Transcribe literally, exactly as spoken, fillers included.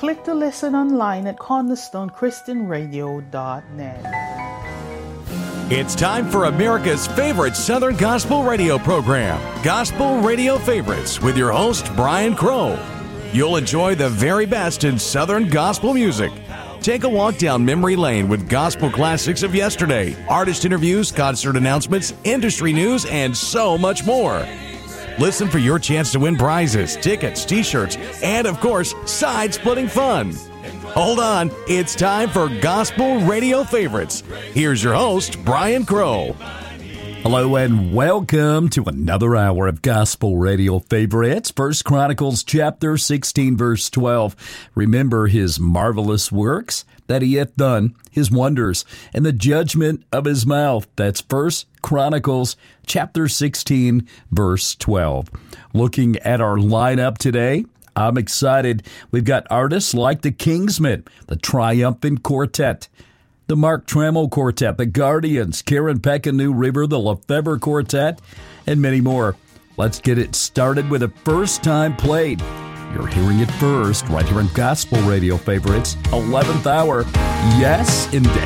click to listen online at cornerstone christian radio dot net. It's time for America's favorite Southern Gospel radio program, Gospel Radio Favorites, with your host, Brian Crow. You'll enjoy the very best in Southern gospel music. Take a walk down memory lane with gospel classics of yesterday, artist interviews, concert announcements, industry news, and so much more. Listen for your chance to win prizes, tickets, t-shirts, and, of course, side-splitting fun. Hold on, it's time for Gospel Radio Favorites. Here's your host, Brian Crow. Hello and welcome to another hour of Gospel Radio Favorites. First Chronicles chapter sixteen, verse twelve. Remember his marvelous works that he hath done, his wonders, and the judgment of his mouth. That's First Chronicles chapter sixteen, verse twelve. Looking at our lineup today, I'm excited. We've got artists like the Kingsmen, the Triumphant Quartet, the Mark Trammell Quartet, the Guardians, Karen Peck and New River, the Lefebvre Quartet, and many more. Let's get it started with a first time played. You're hearing it first right here in Gospel Radio Favorites, eleventh hour. Yes, indeed.